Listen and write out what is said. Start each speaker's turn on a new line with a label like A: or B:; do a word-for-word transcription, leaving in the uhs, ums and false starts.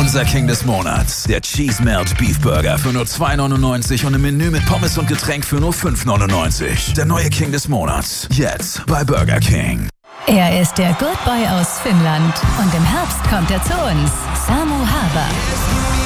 A: Unser King des Monats. Der Cheese Melt Beef Burger für nur zwei neunundneunzig und im Menü mit Pommes und Getränk für nur fünf neunundneunzig. Der neue King des Monats. Jetzt bei Burger King.
B: Er ist der Good Boy aus Finnland und im Herbst kommt er zu uns. Samu Haber.